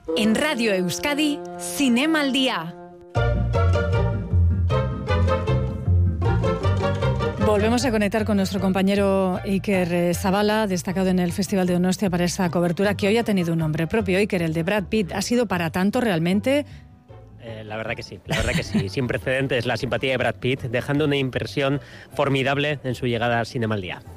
En Radio Euskadi, Cinema al Día. Volvemos a conectar con nuestro compañero Iker Zabala, destacado en el Festival de Donostia para esta cobertura, que hoy ha tenido un nombre propio. Iker, el de Brad Pitt, ¿ha sido para tanto realmente? La verdad que sí, sin precedentes la simpatía de Brad Pitt, dejando una impresión formidable en su llegada al Cinema al Día.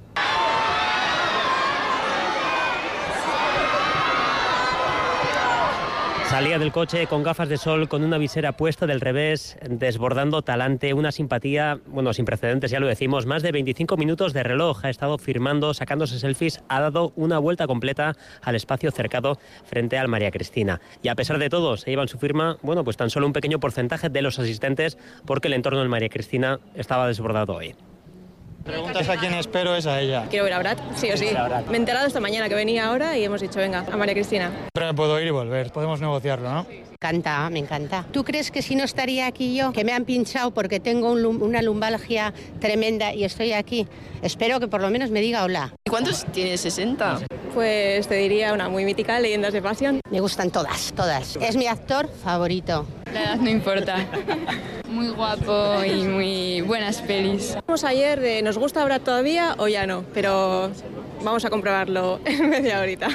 Salía del coche con gafas de sol, con una visera puesta del revés, desbordando talante, una simpatía, sin precedentes, ya lo decimos, más de 25 minutos de reloj, ha estado firmando, sacándose selfies, ha dado una vuelta completa al espacio cercado frente al María Cristina. Y a pesar de todo, se llevan su firma, pues tan solo un pequeño porcentaje de los asistentes, porque el entorno del María Cristina estaba desbordado hoy. Preguntas a quién espero, es a ella. Quiero ver a Brad, sí o sí. Me he enterado esta mañana que venía ahora y hemos dicho, venga, a María Cristina. Pero me puedo ir y volver, podemos negociarlo, ¿no? Me encanta. ¿Tú crees que si no estaría aquí yo? Que me han pinchado porque tengo una lumbalgia tremenda y estoy aquí. Espero que por lo menos me diga hola. ¿Y cuántos tienes? 60. Pues te diría una muy mítica, Leyendas de Pasión. Me gustan todas. Es mi actor favorito. La edad no importa. Muy guapo y muy buenas pelis. Vamos ayer de ¿nos gusta Brad todavía o ya no? Pero vamos a comprobarlo en media horita.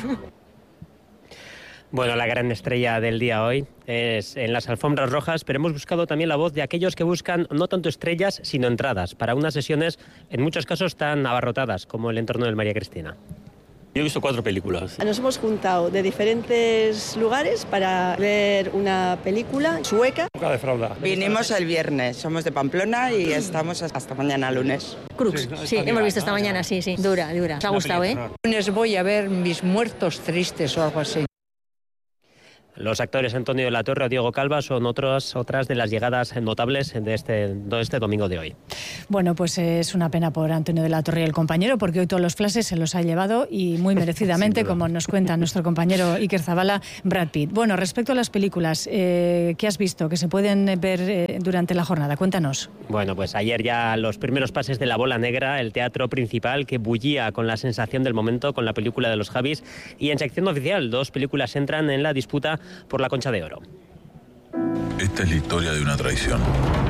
La gran estrella del día hoy es en las alfombras rojas, pero hemos buscado también la voz de aquellos que buscan no tanto estrellas, sino entradas para unas sesiones, en muchos casos tan abarrotadas como el entorno del María Cristina. Yo he visto 4 películas. Nos hemos juntado de diferentes lugares para ver una película sueca. Nunca defrauda. Vinimos el viernes, somos de Pamplona y estamos hasta mañana lunes. Crux, sí, hemos visto esta mañana, sí. Dura. Os ha gustado, ¿eh? Lunes voy a ver Mis muertos tristes o algo así. Los actores Antonio de la Torre o Diego Calva son otras de las llegadas notables de este domingo de hoy. Pues es una pena por Antonio de la Torre y el compañero, porque hoy todos los flashes se los ha llevado y muy merecidamente, como nos cuenta nuestro compañero Iker Zabala, Brad Pitt. Respecto a las películas, ¿qué has visto que se pueden ver durante la jornada? Cuéntanos. Ayer ya los primeros pases de La Bola Negra, el teatro principal que bullía con la sensación del momento, con la película de los Javis, y en sección oficial 2 películas entran en la disputa por la Concha de Oro. Esta es la historia de una traición.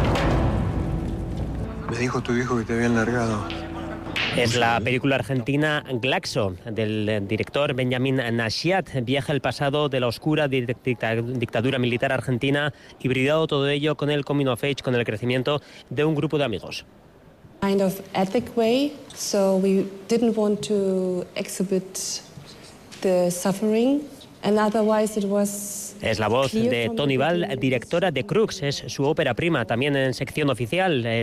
Me dijo tu hijo que te habían largado. Es la película argentina Glaxo, del director Benjamín Nashiat. Viaja al pasado de la oscura dictadura militar argentina, hibridado todo ello con el coming of age, con el crecimiento de un grupo de amigos. Kind of ethic way, so we didn't want to exhibit the suffering. And otherwise it was... Es la voz de Toni Val, directora de Crux, es su ópera prima, también en sección oficial. No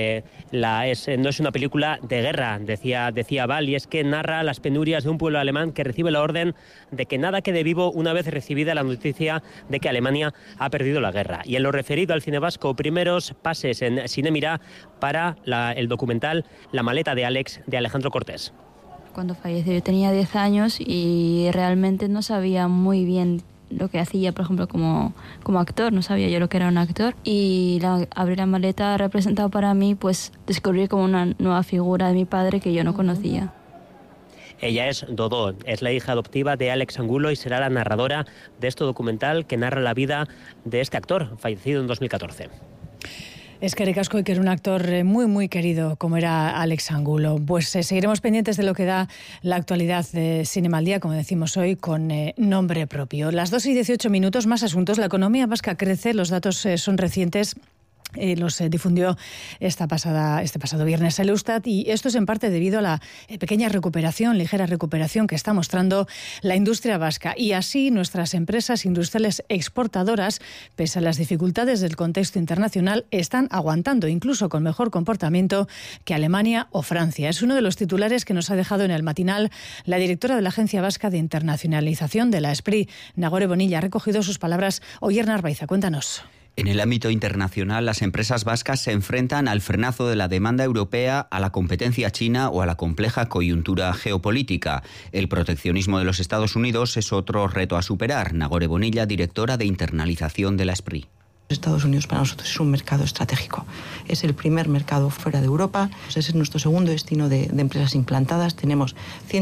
es una película de guerra, decía Val, y es que narra las penurias de un pueblo alemán que recibe la orden de que nada quede vivo una vez recibida la noticia de que Alemania ha perdido la guerra. Y en lo referido al cine vasco, primeros pases en Cinemira para el documental La maleta de Alex, de Alejandro Cortés. Cuando falleció yo tenía 10 años y realmente no sabía muy bien lo que hacía, por ejemplo, como actor. No sabía yo lo que era un actor. Y abrir la maleta ha representado para mí, descubrir como una nueva figura de mi padre que yo no conocía. Ella es Dodó, es la hija adoptiva de Alex Angulo y será la narradora de este documental que narra la vida de este actor, fallecido en 2014. Eskerrik asko, que era un actor muy, muy querido, como era Alex Angulo. Seguiremos pendientes de lo que da la actualidad de Cinema al Día, como decimos hoy, con nombre propio. Las 2:18, más asuntos. La economía vasca crece, los datos son recientes. Los difundió este pasado viernes el Eustat, y esto es en parte debido a la ligera recuperación que está mostrando la industria vasca, y así nuestras empresas industriales exportadoras, pese a las dificultades del contexto internacional, están aguantando, incluso con mejor comportamiento que Alemania o Francia. Es uno de los titulares que nos ha dejado en el matinal la directora de la Agencia Vasca de Internacionalización de la SPRI, Nagore Bonilla. Ha recogido sus palabras Oyer Narbaiza. Cuéntanos. En el ámbito internacional, las empresas vascas se enfrentan al frenazo de la demanda europea, a la competencia china o a la compleja coyuntura geopolítica. El proteccionismo de los Estados Unidos es otro reto a superar. Nagore Bonilla, directora de internalización de la SPRI. Estados Unidos para nosotros es un mercado estratégico. Es el primer mercado fuera de Europa. Ese es nuestro segundo destino de empresas implantadas. Tenemos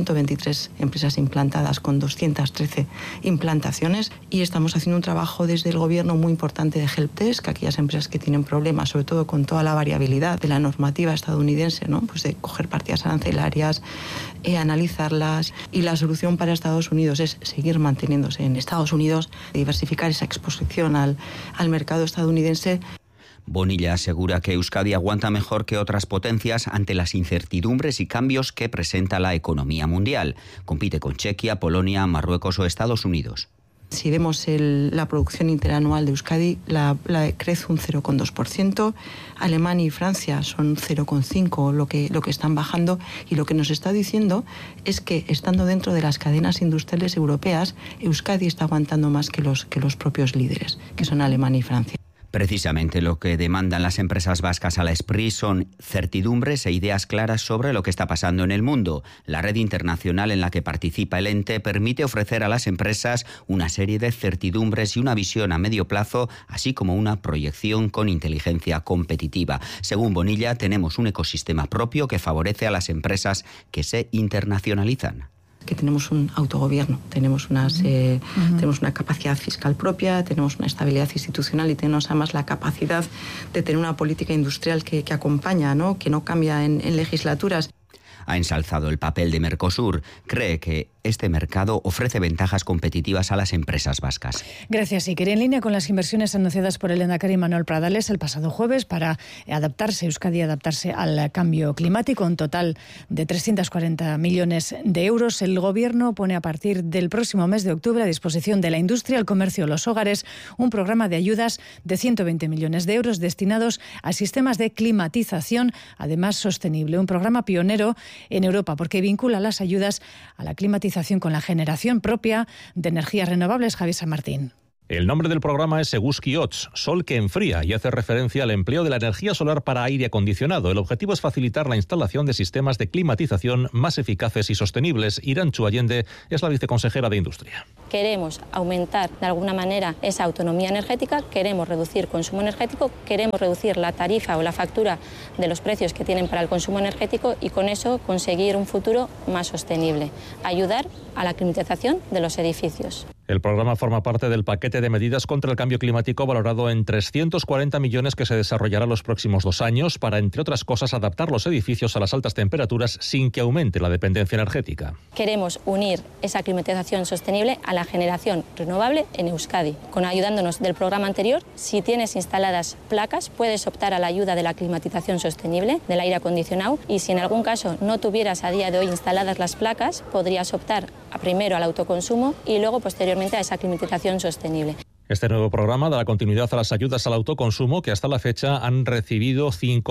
123 empresas implantadas con 213 implantaciones y estamos haciendo un trabajo desde el gobierno muy importante de helpdesk, aquellas empresas que tienen problemas, sobre todo con toda la variabilidad de la normativa estadounidense, ¿no? Pues de coger partidas arancelarias, analizarlas, y la solución para Estados Unidos es seguir manteniéndose en Estados Unidos, diversificar esa exposición al mercado estadounidense. Bonilla asegura que Euskadi aguanta mejor que otras potencias ante las incertidumbres y cambios que presenta la economía mundial. Compite con Chequia, Polonia, Marruecos o Estados Unidos. Si vemos la producción interanual de Euskadi, la crece un 0,2%. Alemania y Francia son 0,5% lo que están bajando, y lo que nos está diciendo es que, estando dentro de las cadenas industriales europeas, Euskadi está aguantando más que los propios líderes, que son Alemania y Francia. Precisamente lo que demandan las empresas vascas a la SPRI son certidumbres e ideas claras sobre lo que está pasando en el mundo. La red internacional en la que participa el ente permite ofrecer a las empresas una serie de certidumbres y una visión a medio plazo, así como una proyección con inteligencia competitiva. Según Bonilla, tenemos un ecosistema propio que favorece a las empresas que se internacionalizan. Que tenemos un autogobierno, tenemos una capacidad fiscal propia, tenemos una estabilidad institucional y tenemos además la capacidad de tener una política industrial que acompaña, ¿no? Que no cambia en legislaturas. Ha ensalzado el papel de Mercosur. Cree que este mercado ofrece ventajas competitivas a las empresas vascas. Gracias, Iker. En línea con las inversiones anunciadas por el lehendakari Manuel Pradales el pasado jueves para Euskadi adaptarse al cambio climático, un total de 340 millones de euros, el Gobierno pone a partir del próximo mes de octubre a disposición de la industria, el comercio, los hogares, un programa de ayudas de 120 millones de euros destinados a sistemas de climatización, además sostenible. Un programa pionero en Europa porque vincula las ayudas a la climatización con la generación propia de energías renovables. Javier San Martín. El nombre del programa es Eguzki Hotz, sol que enfría, y hace referencia al empleo de la energía solar para aire acondicionado. El objetivo es facilitar la instalación de sistemas de climatización más eficaces y sostenibles. Irantxu Allende es la viceconsejera de Industria. Queremos aumentar de alguna manera esa autonomía energética, queremos reducir consumo energético, queremos reducir la tarifa o la factura de los precios que tienen para el consumo energético y con eso conseguir un futuro más sostenible. Ayudar a la climatización de los edificios. El programa forma parte del paquete de medidas contra el cambio climático valorado en 340 millones que se desarrollará los próximos 2 años para, entre otras cosas, adaptar los edificios a las altas temperaturas sin que aumente la dependencia energética. Queremos unir esa climatización sostenible a la generación renovable en Euskadi. Ayudándonos del programa anterior, si tienes instaladas placas, puedes optar a la ayuda de la climatización sostenible, del aire acondicionado, y si en algún caso no tuvieras a día de hoy instaladas las placas, podrías optar primero al autoconsumo y luego posteriormente a esa climatización sostenible. Este nuevo programa dará continuidad a las ayudas al autoconsumo que hasta la fecha han recibido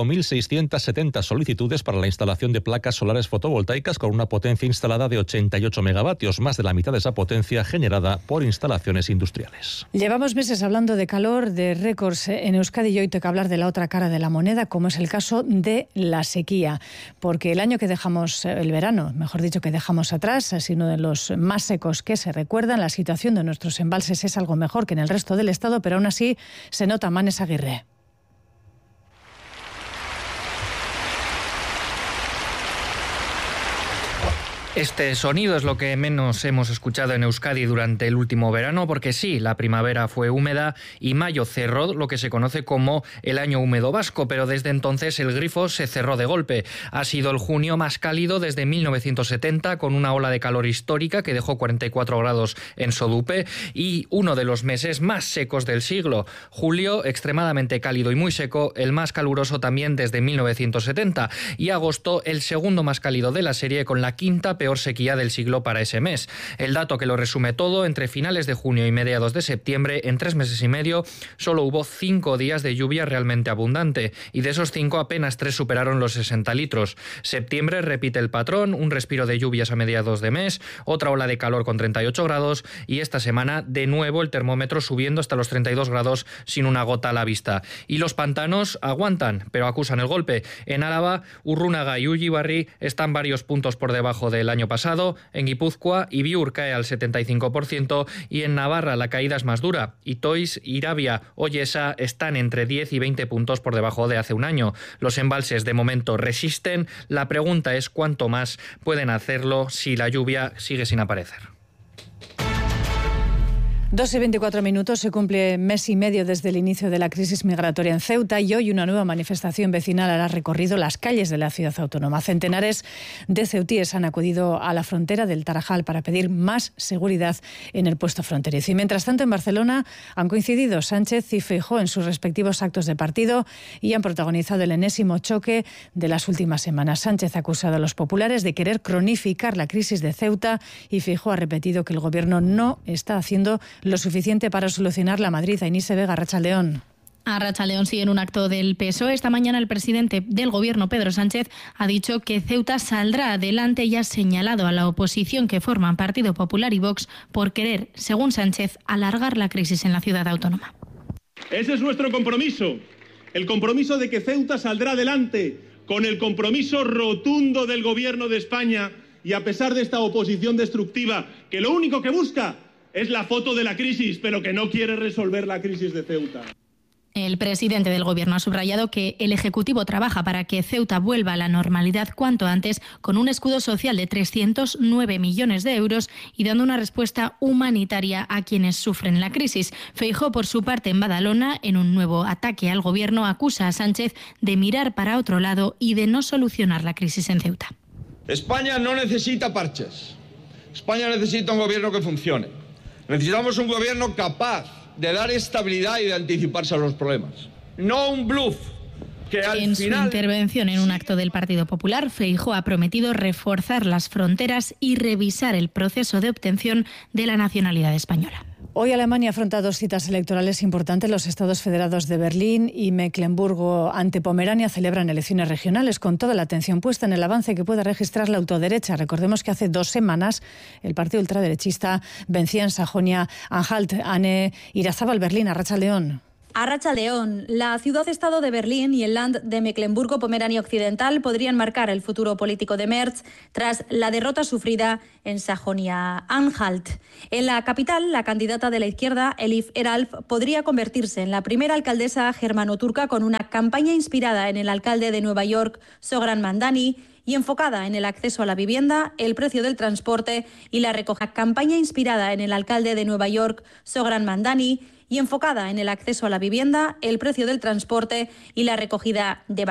5.670 solicitudes para la instalación de placas solares fotovoltaicas con una potencia instalada de 88 megavatios, más de la mitad de esa potencia generada por instalaciones industriales. Llevamos meses hablando de calor, de récords en Euskadi, y hoy toca hablar de la otra cara de la moneda, como es el caso de la sequía, porque el año que dejamos, el verano, mejor dicho, que dejamos atrás, ha sido uno de los más secos que se recuerdan. La situación de nuestros embalses es algo mejor que en el resto del Estado, pero aún así se nota. Manes Aguirre. Este sonido es lo que menos hemos escuchado en Euskadi durante el último verano, porque sí, la primavera fue húmeda y mayo cerró lo que se conoce como el año húmedo vasco, pero desde entonces el grifo se cerró de golpe. Ha sido el junio más cálido desde 1970, con una ola de calor histórica que dejó 44 grados en Sodupe, y uno de los meses más secos del siglo. Julio, extremadamente cálido y muy seco, el más caluroso también desde 1970, y agosto, el segundo más cálido de la serie, con la quinta peor sequía del siglo para ese mes. El dato que lo resume todo: entre finales de junio y mediados de septiembre, en 3 meses y medio, solo hubo 5 días de lluvia realmente abundante, y de esos 5 apenas 3 superaron los 60 litros. Septiembre repite el patrón, un respiro de lluvias a mediados de mes, otra ola de calor con 38 grados, y esta semana de nuevo el termómetro subiendo hasta los 32 grados sin una gota a la vista. Y los pantanos aguantan, pero acusan el golpe. En Álava, Urrunaga y Ullibarri están varios puntos por debajo de la año pasado. En Guipúzcoa, Ibiur cae al 75% y en Navarra la caída es más dura. Itoiz, Irabia o Yesa están entre 10 y 20 puntos por debajo de hace un año. Los embalses de momento resisten. La pregunta es cuánto más pueden hacerlo si la lluvia sigue sin aparecer. 2:24, se cumple mes y medio desde el inicio de la crisis migratoria en Ceuta y hoy una nueva manifestación vecinal hará recorrido las calles de la ciudad autónoma. Centenares de ceutíes han acudido a la frontera del Tarajal para pedir más seguridad en el puesto fronterizo. Y mientras tanto en Barcelona han coincidido Sánchez y Feijóo en sus respectivos actos de partido y han protagonizado el enésimo choque de las últimas semanas. Sánchez ha acusado a los populares de querer cronificar la crisis de Ceuta y Feijóo ha repetido que el gobierno no está haciendo lo suficiente para solucionarla. Madrid, Ainise Vega, Arratsaldeón. Arratsaldeón, sí, en un acto del PSOE. Esta mañana el presidente del Gobierno, Pedro Sánchez, ha dicho que Ceuta saldrá adelante y ha señalado a la oposición que forman Partido Popular y Vox por querer, según Sánchez, alargar la crisis en la ciudad autónoma. Ese es nuestro compromiso, el compromiso de que Ceuta saldrá adelante, con el compromiso rotundo del Gobierno de España y a pesar de esta oposición destructiva que lo único que busca es la foto de la crisis, pero que no quiere resolver la crisis de Ceuta. El presidente del Gobierno ha subrayado que el Ejecutivo trabaja para que Ceuta vuelva a la normalidad cuanto antes, con un escudo social de 309 millones de euros y dando una respuesta humanitaria a quienes sufren la crisis. Feijóo, por su parte, en Badalona, en un nuevo ataque al Gobierno, acusa a Sánchez de mirar para otro lado y de no solucionar la crisis en Ceuta. España no necesita parches. España necesita un gobierno que funcione. Necesitamos un gobierno capaz de dar estabilidad y de anticiparse a los problemas. No un bluff que al final... En su intervención en un acto del Partido Popular, Feijóo ha prometido reforzar las fronteras y revisar el proceso de obtención de la nacionalidad española. Hoy Alemania afronta dos citas electorales importantes. Los estados federados de Berlín y Mecklemburgo ante Pomerania celebran elecciones regionales con toda la atención puesta en el avance que puede registrar la autoderecha. Recordemos que hace 2 semanas el partido ultraderechista vencía en Sajonia-Anhalt. Anne Irazábal, Berlín, Arratsaldeón. Arratsaldeón, la ciudad-estado de Berlín y el Land de Mecklemburgo-Pomerania Occidental podrían marcar el futuro político de Merz tras la derrota sufrida en Sajonia-Anhalt. En la capital, la candidata de la izquierda, Elif Eralf, podría convertirse en la primera alcaldesa germano-turca con una campaña inspirada en el alcalde de Nueva York, Sogran Mandani, y enfocada en el acceso a la vivienda, el precio del transporte y la recogida. Campaña inspirada en el alcalde de Nueva York, Sogran Mandani, y enfocada en el acceso a la vivienda, el precio del transporte y la recogida de